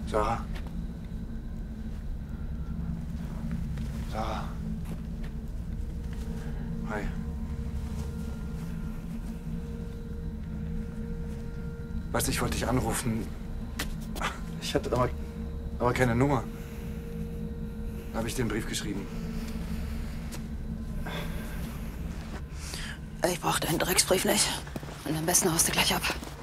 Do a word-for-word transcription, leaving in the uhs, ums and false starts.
Sarah? Sarah? Hi. Weißt du, ich wollte dich anrufen. Ich hatte aber, aber keine Nummer. Da habe ich dir einen Brief geschrieben. Ich brauch deinen Drecksbrief nicht. Und am besten haust du gleich ab.